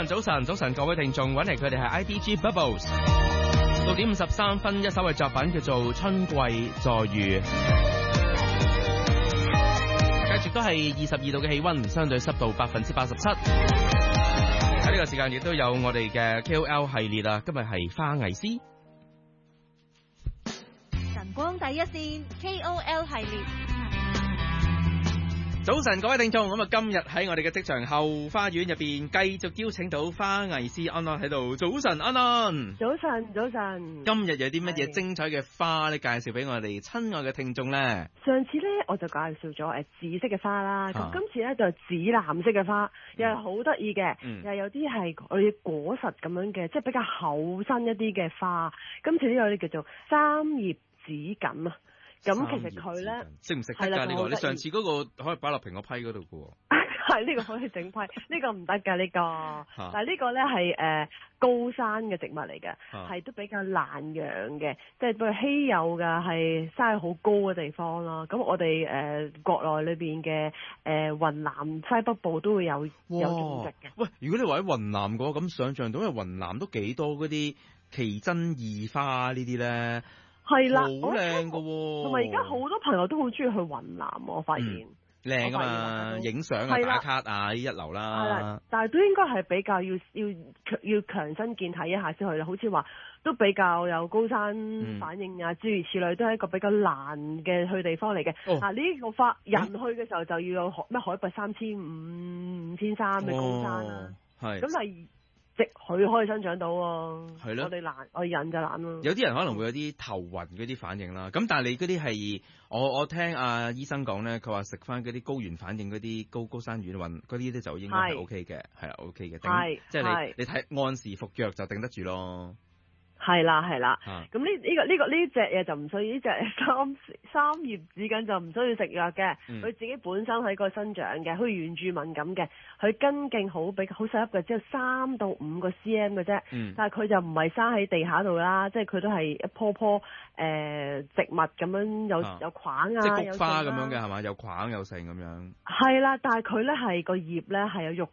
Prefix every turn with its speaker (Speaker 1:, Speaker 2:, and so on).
Speaker 1: 早晨，各位聽眾，揾嚟佢哋係 IDG Bubbles。6點53分，一首嘅作品叫做《春季再遇》。繼續都係22度嘅氣溫，相對濕度87%。喺呢個時間亦都有我哋嘅 KOL 系列啊，今日係花藝師。
Speaker 2: 晨光第一線 KOL 系列。
Speaker 1: 早晨，各位聽眾，咁啊，今日喺我哋嘅職場後花園入邊，繼續邀請到花藝師安安喺度。早晨，安安。
Speaker 3: 早晨，早晨。
Speaker 1: 今日有啲乜嘢精彩嘅花咧？介紹俾我哋親愛嘅聽眾咧。
Speaker 3: 上次咧我就介紹咗紫色嘅花啦，咁今次咧就係紫藍色嘅花，又係好得意嘅，又有啲係我哋果實咁樣嘅，即係比較厚身一啲嘅花。今次呢個咧叫做三葉紫堇啊。咁其實佢咧
Speaker 1: 識唔識得㗎呢個？你上次嗰個可以擺落蘋果批嗰度嘅喎。
Speaker 3: 係呢個可以整批，呢個唔得㗎呢個。但係呢個咧係高山嘅植物嚟嘅，係都比較難養嘅，即係比較稀有㗎，係生喺好高嘅地方啦。咁我哋國內裏邊嘅雲南西北部都會有種植嘅。
Speaker 1: 喂，如果你話喺雲南嘅話，咁想像到因為雲南都幾多嗰啲奇珍異花呢啲咧。
Speaker 3: 係啦，
Speaker 1: 好靚㗎喎，
Speaker 3: 同埋而家好多朋友都好中意去雲南，我發現
Speaker 1: 靚啊嘛，影相啊、打卡啊呢一流啦。
Speaker 3: 係啦，但係都應該係比較要強身健體一下先去啦。好似話都比較有高山反應啊，諸如此類，都係一個比較難嘅去地方嚟嘅。呢個花人去嘅時候就要有咩海拔3500、5300嘅高山啦。係咁係。佢可以生長到喎，係咯，我人就懶咯。
Speaker 1: 有啲人可能會有啲頭暈嗰啲反應啦，咁但係你嗰啲係我聽阿醫生講咧，佢話食翻嗰啲高原反應嗰啲高山丸運嗰啲咧就應該係 OK 嘅，係啊 OK 嘅，即係你睇按時服藥就頂得住咯。係啦，
Speaker 3: 咁呢隻嘢就唔需要，呢隻三葉紫堇就唔需要食藥嘅，佢自己本身喺個生長嘅，好似原住民咁嘅，佢根莖好細粒嘅，只有3到5個 cm 嘅啫，但係佢就唔係生喺地下度啦，即係佢都係一棵植物咁樣，有框啊，
Speaker 1: 即係菊花咁樣嘅係嘛，有框有性咁樣。
Speaker 3: 係啦，但係佢咧係個葉咧係有肉